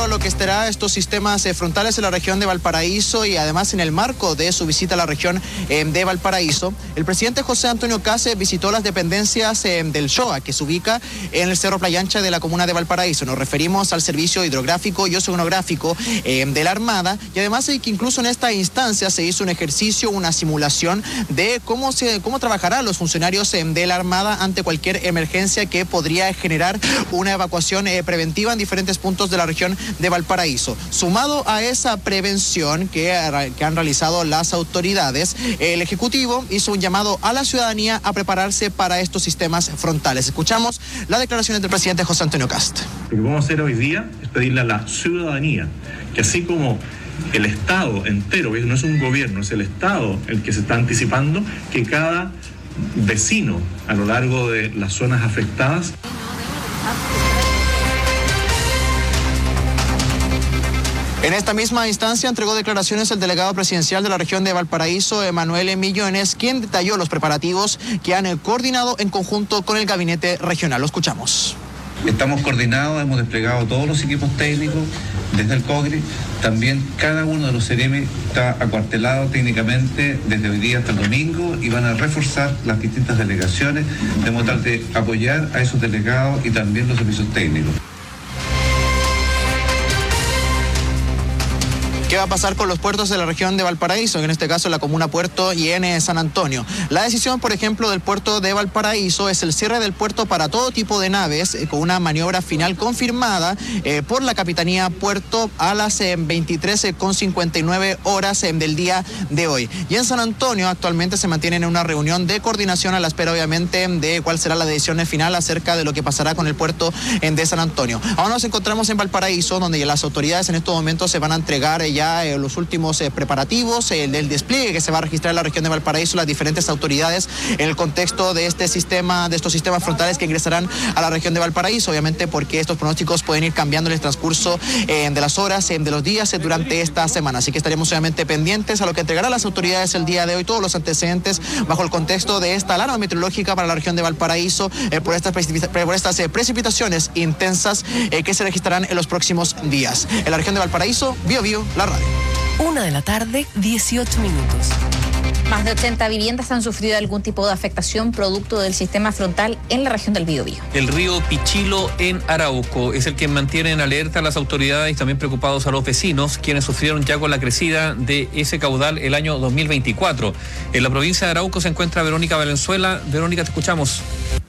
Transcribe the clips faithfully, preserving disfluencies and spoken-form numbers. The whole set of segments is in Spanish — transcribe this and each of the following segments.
a lo que estará estos sistemas eh, frontales en la región de Valparaíso y además en el marco de su visita a la región eh, de Valparaíso, el presidente José Antonio Kast visitó las dependencias eh, del SHOA, que se ubica en el Cerro Playa Ancha de la comuna de Valparaíso. Nos referimos al servicio hidrográfico y oceanográfico eh, de la Armada, y además eh, que incluso en esta instancia se hizo un ejercicio, una simulación de cómo se cómo trabajarán los funcionarios eh, de la Armada ante cualquier emergencia que podría generar una evacuación eh, preventiva en diferentes puntos de la región de Valparaíso. Sumado a esa prevención que, que han realizado las autoridades, el Ejecutivo hizo un llamado a la ciudadanía a prepararse para estos sistemas frontales. Escuchamos las declaraciones del presidente José Antonio Kast. Lo que vamos a hacer hoy día es pedirle a la ciudadanía que, así como el Estado entero, no es un gobierno, es el Estado el que se está anticipando, que cada vecino a lo largo de las zonas afectadas En esta misma instancia entregó declaraciones el delegado presidencial de la región de Valparaíso, Emanuel Millones, quien detalló los preparativos que han coordinado en conjunto con el gabinete regional. Lo escuchamos. Estamos coordinados, hemos desplegado todos los equipos técnicos desde el COGRI. También cada uno de los CEREMI está acuartelado técnicamente desde hoy día hasta el domingo y van a reforzar las distintas delegaciones de modo tal de apoyar a esos delegados y también los servicios técnicos. ¿Qué va a pasar con los puertos de la región de Valparaíso? En este caso la comuna Puerto y en San Antonio. La decisión, por ejemplo, del puerto de Valparaíso es el cierre del puerto para todo tipo de naves, eh, con una maniobra final confirmada eh, por la Capitanía Puerto a las eh, veintitrés con cincuenta y nueve horas eh, del día de hoy. Y en San Antonio actualmente se mantienen en una reunión de coordinación a la espera, obviamente, de cuál será la decisión final acerca de lo que pasará con el puerto eh, de San Antonio. Ahora nos encontramos en Valparaíso, donde las autoridades en estos momentos se van a entregar eh, ya eh, los últimos eh, preparativos eh, del despliegue que se va a registrar en la región de Valparaíso, las diferentes autoridades en el contexto de este sistema, de estos sistemas frontales que ingresarán a la región de Valparaíso, obviamente porque estos pronósticos pueden ir cambiando en el transcurso eh, de las horas, eh, de los días eh, durante esta semana. Así que estaremos obviamente pendientes a lo que entregarán las autoridades el día de hoy, todos los antecedentes bajo el contexto de esta alarma meteorológica para la región de Valparaíso eh, por estas, precipita por estas eh, precipitaciones intensas eh, que se registrarán en los próximos días. En la región de Valparaíso, Bio Bio, la radio. Una de la tarde, dieciocho minutos. Más de ochenta viviendas han sufrido algún tipo de afectación producto del sistema frontal en la región del Biobío. El río Pichilo en Arauco es el que mantiene en alerta a las autoridades y también preocupados a los vecinos, quienes sufrieron ya con la crecida de ese caudal el año dos mil veinticuatro. En la provincia de Arauco se encuentra Verónica Valenzuela. Verónica, te escuchamos.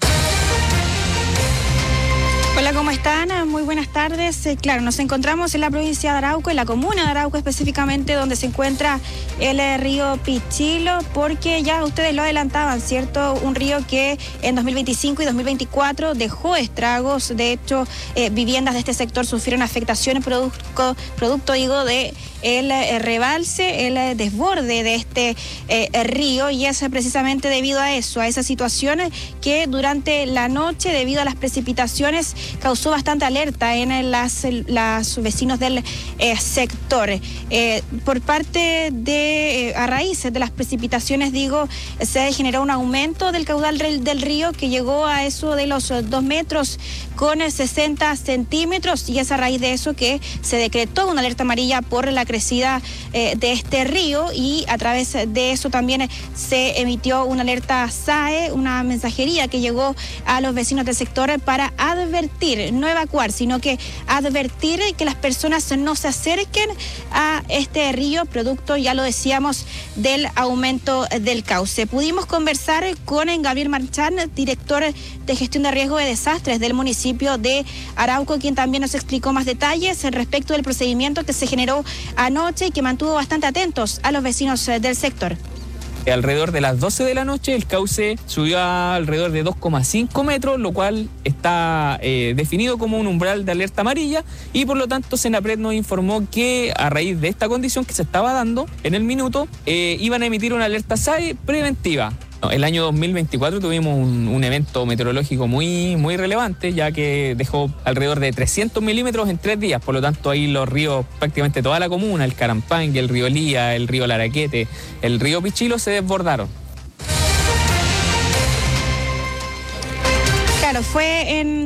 Hola, ¿cómo están? Muy buenas tardes. Eh, claro, nos encontramos en la provincia de Arauco, en la comuna de Arauco específicamente, donde se encuentra el eh, río Pichilo, porque ya ustedes lo adelantaban, ¿cierto? Un río que en dos mil veinticinco y dos mil veinticuatro dejó estragos. De hecho, eh, viviendas de este sector sufrieron afectaciones producto, producto digo, de el eh, rebalse, el eh, desborde de este eh, río, y es precisamente debido a eso, a esa situación que durante la noche, debido a las precipitaciones, causó bastante alerta en las, las vecinos del eh, sector. Eh, por parte de, eh, a raíz de las precipitaciones, digo, se generó un aumento del caudal del, del río que llegó a eso de los dos metros con sesenta centímetros, y es a raíz de eso que se decretó una alerta amarilla por la crecida eh, de este río, y a través de eso también se emitió una alerta S A E, una mensajería que llegó a los vecinos del sector para advertir, no evacuar, sino que advertir que las personas no se acerquen a este río, producto, ya lo decíamos, del aumento del cauce. Pudimos conversar con Gabriel Marchán, director de gestión de riesgo de desastres del municipio de Arauco, quien también nos explicó más detalles respecto del procedimiento que se generó anoche y que mantuvo bastante atentos a los vecinos del sector. Alrededor de las doce de la noche el cauce subió a alrededor de dos coma cinco metros, lo cual está eh, definido como un umbral de alerta amarilla, y por lo tanto Senapred nos informó que a raíz de esta condición que se estaba dando en el minuto, eh, iban a emitir una alerta S A E preventiva. No, el año dos mil veinticuatro tuvimos un, un evento meteorológico muy, muy relevante, ya que dejó alrededor de trescientos milímetros en tres días. Por lo tanto, ahí los ríos, prácticamente toda la comuna, el Carampangue, el río Lía, el río Laraquete, el río Pichilo, se desbordaron. Claro, fue en